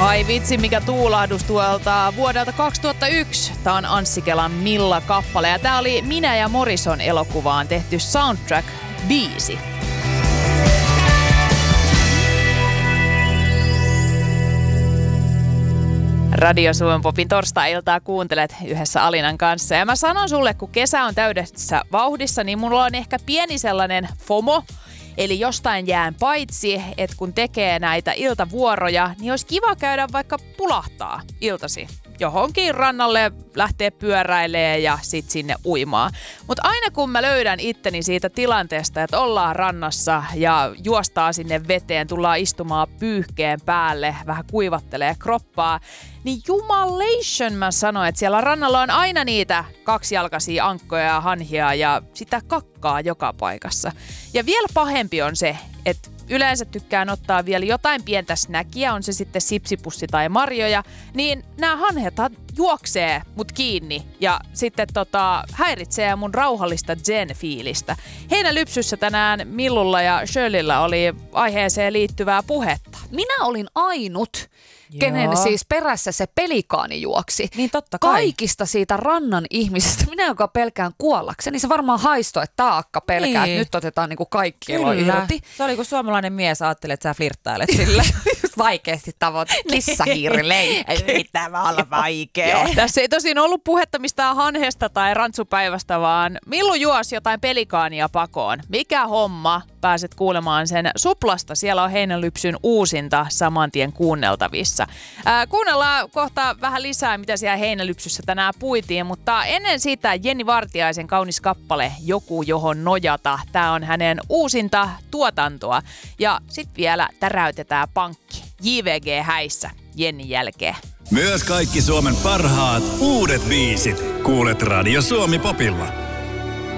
Ai vitsi, mikä tuulahdus tuolta vuodelta 2001. Tää on Anssi Kelan Milla-kappale ja tää oli Minä ja Morrison elokuvaan tehty soundtrack-biisi. Radio Suomen Popin torstai-iltaa kuuntelet yhdessä Alinan kanssa. Ja mä sanon sulle, kun kesä on täydessä vauhdissa, niin mulla on ehkä pieni sellainen FOMO. Eli jostain jään paitsi, että kun tekee näitä iltavuoroja, niin olisi kiva käydä vaikka pulahtaa iltasi. Johonkin rannalle lähtee pyöräilemään ja sit sinne uimaan. Mutta aina kun mä löydän itteni siitä tilanteesta, että ollaan rannassa ja juostaa sinne veteen, tullaan istumaan pyyhkeen päälle, vähän kuivattelee kroppaa, niin jumalation mä sanoin, että siellä rannalla on aina niitä kaksijalkaisia ankkoja ja hanhia ja sitä kakkaa joka paikassa. Ja vielä pahempi on se, että yleensä tykkään ottaa vielä jotain pientä snäkiä, on se sitten sipsipussi tai marjoja, niin nämä hanhethan juoksee mut kiinni ja sitten häiritsee mun rauhallista zen-fiilistä. Heinälypsyssä tänään Millulla ja Shirleyllä oli aiheeseen liittyvää puhetta. Minä olin ainut, kenen siis perässä se pelikaani juoksi. Niin totta kai. Kaikista siitä rannan ihmisistä, minä joka pelkään kuollakseni, se varmaan haistoi, että taakka pelkää, että nyt otetaan niinku kaikki elo irti. Se oli kun suomalainen mies ajattelee, että sä flirttailet sillä. Just vaikeasti tavoite. Kissahiirileikki. Ei tämä olla vaikea. Tässä ei tosin ollut puhetta mistään hanhesta tai rantsupäivästä, vaan Millu juosi jotain pelikaania pakoon. Mikä homma? Pääset kuulemaan sen Suplasta. Siellä on Heinälypsyn uusinta samantien kuunneltavissa. Kuunnellaan kohta vähän lisää, mitä siellä Heinälypsyssä tänään puitiin, mutta ennen sitä Jenni Vartiaisen kaunis kappale Joku, johon nojata. Tämä on hänen uusinta tuotantoa. Ja sitten vielä täräytetään pankki. JVG häissä Jennin jälkeen. Myös kaikki Suomen parhaat uudet biisit kuulet Radio Suomi Popilla.